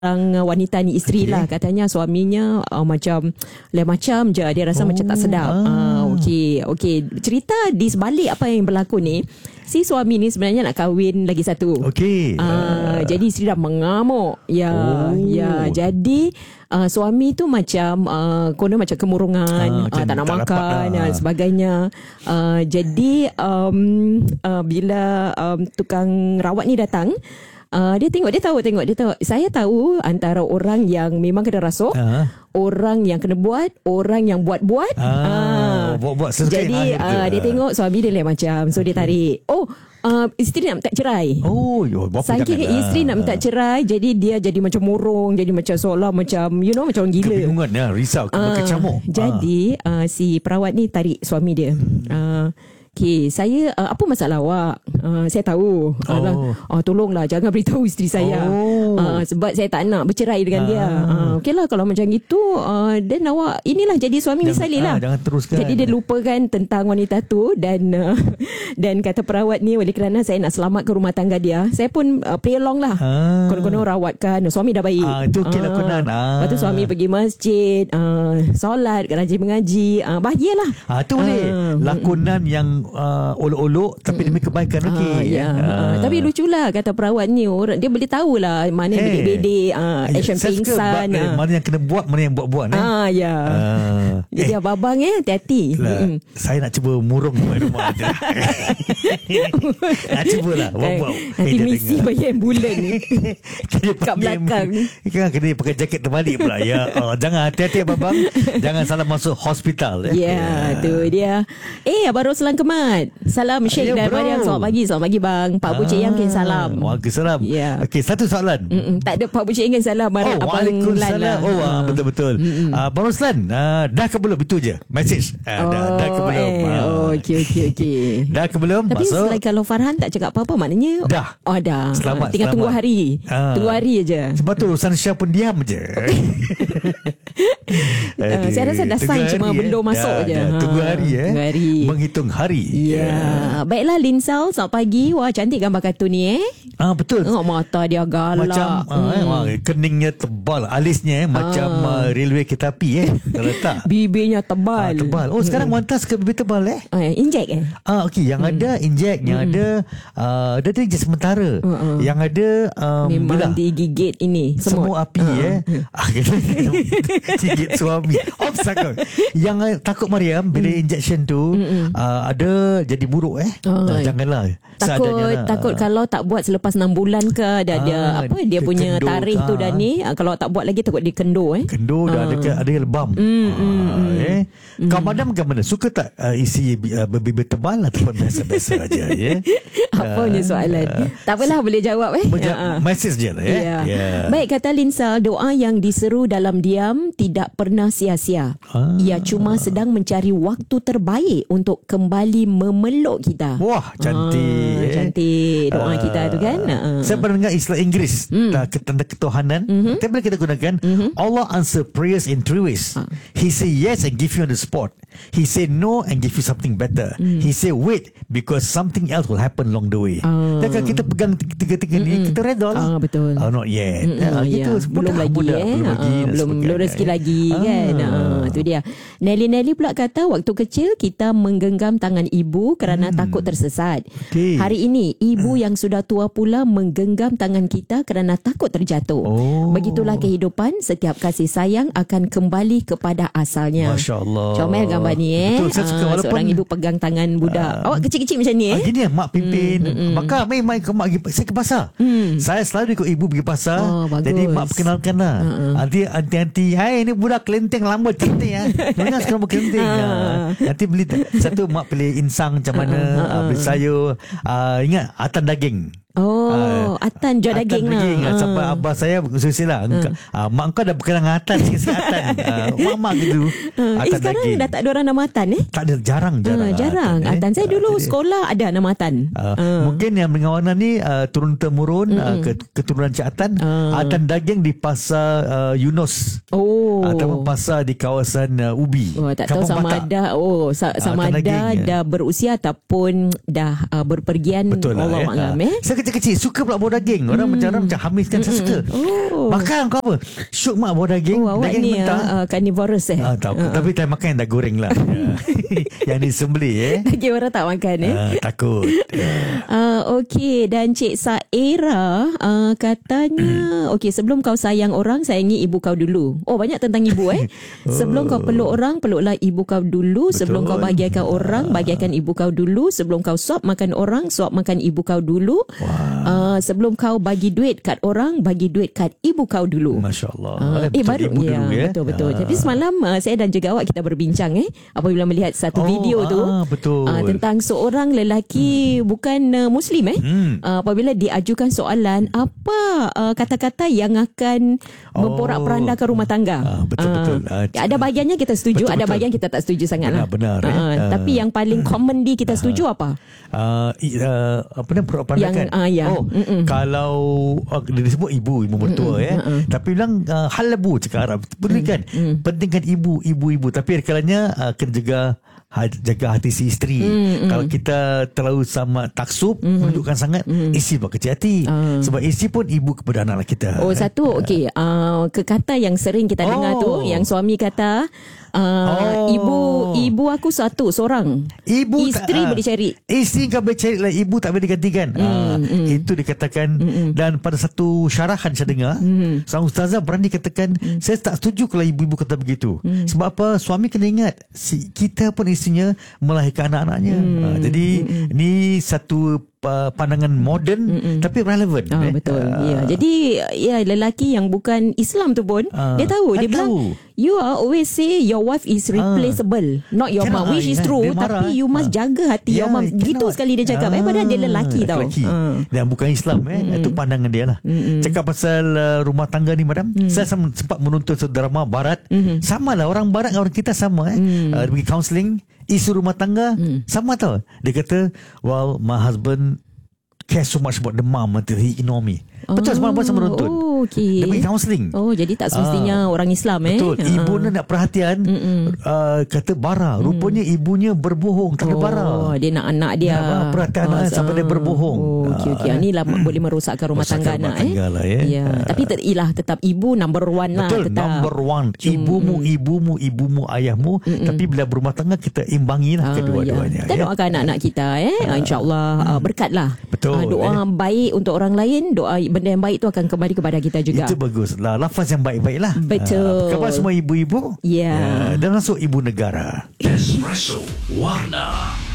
wanita ni, isteri lah, katanya suaminya macam lain macam je, dia rasa macam tak sedap. Okey, cerita di sebalik apa yang berlaku ni, si suami ni sebenarnya nak kahwin lagi satu. Jadi isteri dah mengamuk. Jadi suami tu macam konon macam kemurungan, tak nak makan dan sebagainya. Jadi bila tukang rawat ni datang, dia tahu. Saya tahu antara orang yang memang kena rasuk, orang yang kena buat, orang yang buat-buat. Buat jadi dia tengok suami dia lain macam, so dia tarik. Isteri nak minta cerai. Saking isteri nak minta cerai, jadi dia jadi macam murung, jadi macam seolah macam macam orang gila. Kebingungan, risau, berkecamuk. Jadi si perawat ni tarik suami dia. Okey, saya apa masalah awak? Saya tahu. Tolonglah jangan beritahu isteri saya. Sebab saya tak nak bercerai dengan dia. Okeylah kalau macam gitu, then awak inilah jadi suami misali lah. Jangan teruskan. Jadi dia lupakan tentang wanita tu dan kata perawat ni, oleh kerana saya nak selamatkan rumah tangga dia, saya pun play along lah. Konon-konon rawatkan, suami dah baik. Itu okey lakonan. Lepas tu suami pergi masjid, solat, rajin mengaji, bahagialah. Itu boleh. Lakonan yang olok-olok tapi demi kebaikan. Tapi luculah kata perawat ni, orang dia boleh tahulah mana yang bedik-bedik, action pingsan, mana yang kena buat, mana yang buat-buat. Jadi abang hati-hati. Saya nak cuba murung rumah je. Nak cubalah buat-buat. Nanti misi bayar bulan ni kat belakang ni kan kena pakai jaket terbalik pula. Jangan, hati-hati abang. Jangan salah masuk hospital. Tu dia. Abang Roslan Kemat, salam Syekh dan Mariam. Selamat pagi bang. Pak Bu Cik Yang kirim salam. Waalaikumsalam. Okey, satu soalan. Tak ada, Pak Bu Cik Yang salam. Waalaikumsalam. Betul-betul. Abang Roslan, dah ke belum? Itu je message. Dah ke belum? Okey. Dah ke belum? Tapi selain kalau Farhan tak cakap apa-apa, maknanya dah. Dah. Selamat. Tinggal tunggu hari. Tunggu hari je. Sebab tu urusan Syah pun diam je. Saya rasa dah sign, cuma belum masuk je. Tunggu hari. Menghitung hari. Baiklah Linsal, selamat pagi. Wah, cantik gambar kartun ni. Betul. Tengok mata dia galak. Macam keningnya tebal, alisnya macam railway kereta api kalau letak. Bibirnya tebal. Sekarang wantas ke bibir tebal injek okey, yang ada injek, yang ada dia injek sementara. Yang ada memang digigit ini semua api gigit suami. Yang takut Mariam bila injection tu ada jadi buruk janganlah. Takut kalau tak buat selepas 6 bulan ke, dia punya tarikh tu dah ni, kalau tak buat lagi takut dia kendur kendur dah ada lebam. Kau madam bagaimana, suka tak isi berbibir tebal ataupun biasa-biasa aja? Apa punya soalan? Tak apalah, boleh jawab message je lah. Baik, kata Linsa, doa yang diseru dalam diam tidak pernah sia-sia. Ia cuma sedang mencari waktu terbaik untuk kembali memeluk kita. Wah, cantik. Cantik doa kita tu kan. Saya pernah dengar istilah Inggeris, tanda ketuhanan. Tapi kita gunakan Allah answer prayers in 3 ways. He say yes and give you on the spot. He say no and give you something better. He say wait because something else will happen along the way. Dan kalau kita pegang tiga-tiga ni, kita redha lah. Betul. Not yet. Belum lagi. Belum rezeki lagi kan. Tu dia. Nelly pula kata, waktu kecil kita menggenggam tangan ibu kerana takut tersesat. Hari ini ibu yang sudah tua pula menggenggam tangan kita kerana takut terjatuh. Begitulah kehidupan. Setiap kasih sayang akan kembali kepada asalnya. Masya Allah. Comel gambar ni. Betul, saya suka. Walaupun seorang ibu pegang tangan budak. Awak kecil-kecil macam ni gini mak pimpin. Maka mai ke mak saya ke pasar. Saya selalu ikut ibu pergi pasar. Jadi mak perkenalkan lah. Nanti hai ni budak kelenteng lama cantik Mana sekarang berkelenteng. Nanti beli satu mak pilih insang macam mana, beli sayur. Ingat atan daging. Atan jual daging lah. Sampai abah saya susah lah. Mak kau dah berkenal dengan Atan. Sikit-sikit Atan. Mak gitu. Atan sekarang daging. dah tak ada orang nama Atan Tak ada, jarang. Atan saya dulu sekolah ada nama Atan. Mungkin yang dengan warna ni turun-temurun keturunan Cik Atan. Atan daging di pasar Yunus. Ataupun pasar di kawasan Ubi. Tak tahu sama ada sama ada dah berusia ataupun dah berpergian. Betul lah. Allah maklam. Saya kecil-kecil suka pula buah daging. Orang macam hamilkan saya suka. Makan kau apa? Syuk mak buah daging. Daging ni mentah. carnivorous Tapi time makan dah goreng lah. Yang disembelih daging orang tak makan takut. Okey, dan Cik Saira katanya sebelum kau sayang orang, sayangi ibu kau dulu. Banyak tentang ibu Sebelum kau peluk orang, peluklah ibu kau dulu. Betul. Sebelum kau bahagiakan orang, bahagiakan ibu kau dulu. Sebelum kau suap makan orang, suap makan ibu kau dulu. Sebelum kau bagi duit kat orang, bagi duit kat ibu kau dulu. Masya-Allah. Baru ibu dulu, betul. Jadi semalam saya dan juga awak kita berbincang apabila melihat satu video tu betul. Tentang seorang lelaki bukan Muslim apabila diajukan soalan apa kata-kata yang akan memporak-porandakan rumah tangga. Betul. Ada bahagiannya kita setuju, ada bahagian kita tak setuju sangatlah. Benar. Tapi yang paling commonly kita setuju apa? Apa nama porak-porandakan? Kalau dia sebut ibu mertua tapi bilang halabu cakap Arab. Berikan pentingkan ibu. Tapi kalanya kena jaga hati si isteri. Kalau kita terlalu sama taksub menunjukkan sangat, isteri buat kecil hati. Sebab isteri pun ibu kepada anak kita. Satu kekata yang sering kita dengar tu, yang suami kata ibu aku seorang. Isteri boleh cari. Isteri kau boleh cari lah, ibu tak boleh digantikan. Itu dikatakan. Dan pada satu syarahan saya dengar, seorang ustazah berani katakan, saya tak setuju kalau ibu-ibu kata begitu. Sebab apa? Suami kena ingat, kita pun istrinya melahirkan anak-anaknya. Jadi ni satu pandangan moden tapi relevan. Betul. Jadi lelaki yang bukan Islam tu pun dia tahu, dia bilang you are always say your wife is replaceable, not your mom, which is true, tapi you must jaga hati your mom. Gitu sekali dia cakap padahal dia lelaki tau. Dan bukan Islam itu pandangan dia lah. Cakap pasal rumah tangga ni madam, saya sempat menonton drama barat. Sama lah, orang barat dengan orang kita sama pergi counselling isu rumah tangga sama tau. Dia kata, well, my husband cares so much about the mom until he ignore me. Betul, semalam pun saya menonton. Dia pergi counselling. Jadi tak semestinya orang Islam Betul. Ibu nak perhatian, kata bara. Rupanya ibunya berbohong, tak ada bara. Dia nak anak dia perhatian anak sampai dia berbohong. Ni lah boleh merosakkan rumah tangga anak. Tapi tetap ibu number one lah. Betul, number one. Ibumu, ayahmu. Tapi bila berumah tangga, kita imbangi lah kedua-duanya. Kita doakan anak-anak kita InsyaAllah berkat lah. Betul. Doa baik untuk orang lain, doa benda yang baik tu akan kembali kepada kita juga. Itu bagus lah. Lafaz yang baik-baik lah. Betul. Khabar semua ibu-ibu. Dan masuk ibu negara. Espresso Warna.